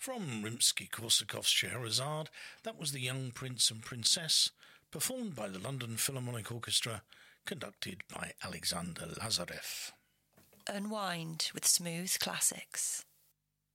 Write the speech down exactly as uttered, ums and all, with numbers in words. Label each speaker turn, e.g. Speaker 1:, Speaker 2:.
Speaker 1: From Rimsky-Korsakov's Scheherazade, that was The Young Prince and Princess, performed by the London Philharmonic Orchestra, conducted by Alexander Lazarev.
Speaker 2: Unwind with smooth classics.